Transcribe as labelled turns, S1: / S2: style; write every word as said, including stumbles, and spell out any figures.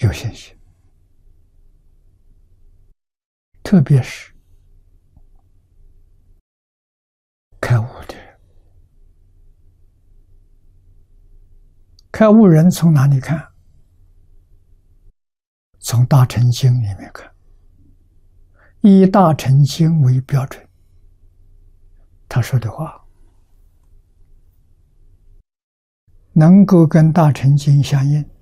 S1: 有信心，特别是开悟的人。开悟人从哪里看？从大乘经里面看，以大乘经为标准，他说的话能够跟大乘经相应，